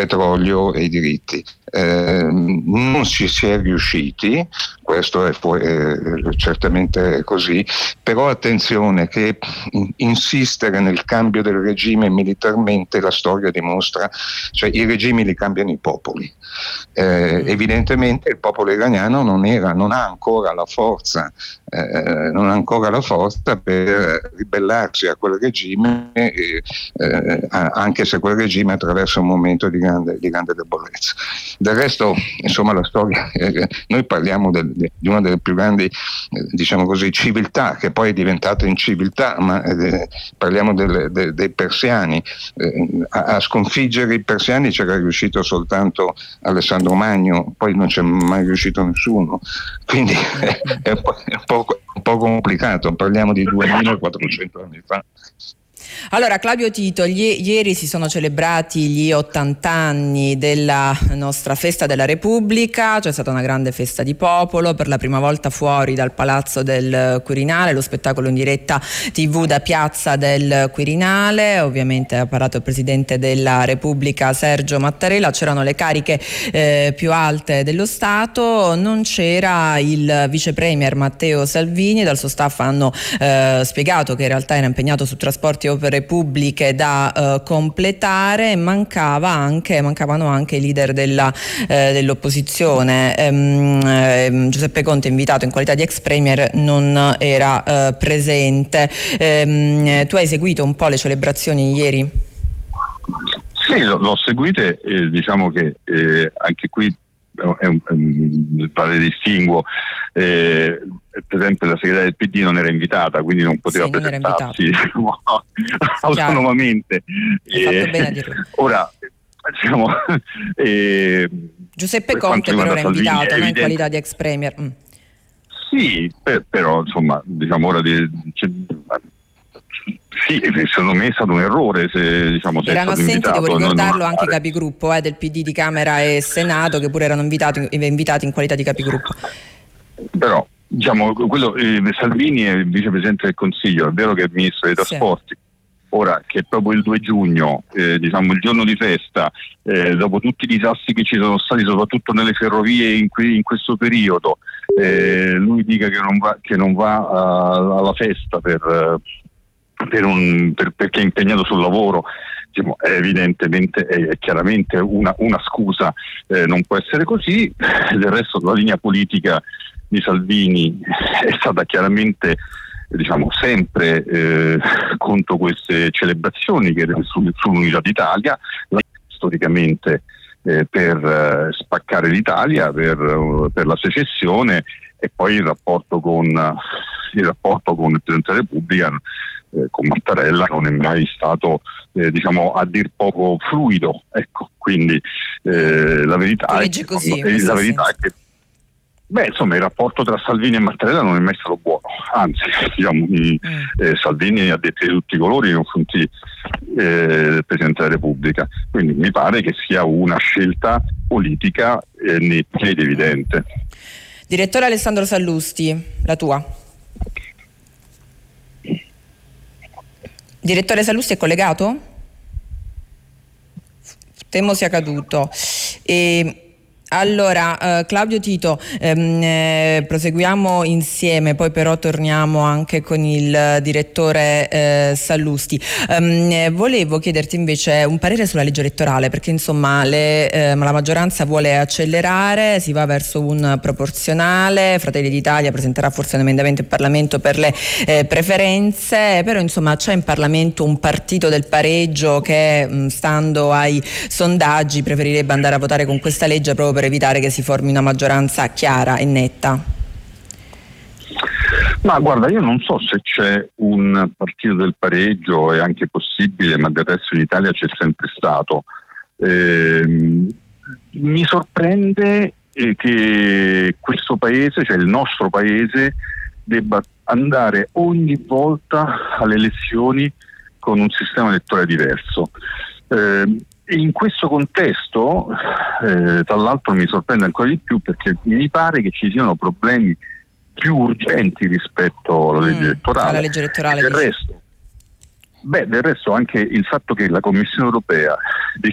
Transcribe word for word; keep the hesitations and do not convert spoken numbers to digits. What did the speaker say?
petrolio e i diritti. Eh, non ci si è riusciti, questo è, è certamente così, però attenzione che insistere nel cambio del regime militarmente, la storia dimostra, cioè i regimi li cambiano i popoli. Eh, evidentemente il popolo iraniano non, era, non ha ancora la forza, eh, non ha ancora la forza per ribellarsi a quel regime, eh, eh, anche se quel regime attraversa un momento di grande, di grande debolezza. Del resto, insomma, la storia, eh, noi parliamo del, de, di una delle più grandi, eh, diciamo così, civiltà, che poi è diventata inciviltà, ma eh, parliamo del, de, dei persiani. Eh, a, a sconfiggere i persiani c'era riuscito soltanto Alessandro Magno, poi non c'è mai riuscito nessuno, quindi eh, è, un po', è un po', un po' complicato, parliamo di duemilaquattrocento anni fa. Allora, Claudio Tito, gli, ieri si sono celebrati gli ottanta anni della nostra festa della Repubblica, c'è stata una grande festa di popolo, per la prima volta fuori dal Palazzo del Quirinale, lo spettacolo in diretta tivù da Piazza del Quirinale, ovviamente ha parlato il Presidente della Repubblica Sergio Mattarella, c'erano le cariche eh, più alte dello Stato, non c'era il Vice Premier Matteo Salvini, dal suo staff hanno eh, spiegato che in realtà era impegnato su trasporti e opere pubbliche da uh, completare, mancava anche, mancavano anche i leader della, eh, dell'opposizione. Ehm, eh, Giuseppe Conte, invitato in qualità di ex premier, non era uh, presente. Ehm, tu hai seguito un po' le celebrazioni ieri? Sì, l'ho seguite, eh, diciamo che eh, anche qui è un, è un vale distinguo, eh, per esempio la segretaria del P D non era invitata, quindi non poteva sì, presentarsi diciamo, autonomamente. Eh, bene a dirlo. Ora diciamo, eh, Giuseppe Conte però era invitato, non in qualità di ex premier. Mm. Sì, per, però insomma diciamo ora di, cioè, sì, secondo me è stato un errore se diciamo se erano è stato assenti, invitato, devo ricordarlo, anche i fare. capigruppo eh, del P D di Camera e Senato, che pure erano invitati, invitati in qualità di capigruppo. Però diciamo quello eh, Salvini è il vicepresidente del Consiglio, è vero che è il ministro dei trasporti. Sì. Ora che proprio il due giugno, eh, diciamo il giorno di festa, eh, dopo tutti i disastri che ci sono stati soprattutto nelle ferrovie in, qui, in questo periodo, eh, lui dica che non va, che non va uh, alla festa per, per un, per, perché è impegnato sul lavoro, diciamo, è evidentemente è, è chiaramente una, una scusa, eh, non può essere così. Del resto la linea politica di Salvini è stata chiaramente diciamo sempre eh, contro queste celebrazioni che su, sull'unità d'Italia, storicamente eh, per eh, spaccare l'Italia, per, uh, per la secessione, e poi il rapporto con il rapporto con il Presidente della Repubblica, eh, con Mattarella, non è mai stato eh, diciamo a dir poco fluido, ecco, quindi eh, la verità è che, così, eh, la verità è che Beh, insomma, il rapporto tra Salvini e Mattarella non è mai stato buono, anzi, diciamo, mm. eh, Salvini ha detto di tutti i colori nei confronti eh, del Presidente della Repubblica, quindi mi pare che sia una scelta politica eh, netta ed evidente. Direttore Alessandro Sallusti, la tua. Direttore Sallusti è collegato? Temo sia caduto. E Allora, eh, Claudio Tito, ehm, eh, proseguiamo insieme, poi però torniamo anche con il direttore eh, Sallusti. Um, eh, volevo chiederti invece un parere sulla legge elettorale, perché insomma le, eh, la maggioranza vuole accelerare, si va verso un proporzionale, Fratelli d'Italia presenterà forse un emendamento in Parlamento per le eh, preferenze, però insomma c'è in Parlamento un partito del pareggio che mh, stando ai sondaggi preferirebbe andare a votare con questa legge proprio per per evitare che si formi una maggioranza chiara e netta. Ma guarda, io non so se c'è un partito del pareggio, è anche possibile, ma del resto in Italia c'è sempre stato. Eh, mi sorprende che questo paese, cioè il nostro paese, debba andare ogni volta alle elezioni con un sistema elettorale diverso. Eh, in questo contesto, eh, tra l'altro mi sorprende ancora di più perché mi pare che ci siano problemi più urgenti rispetto alla legge mm, elettorale. Alla legge elettorale del resto, beh, del resto anche il fatto che la Commissione europea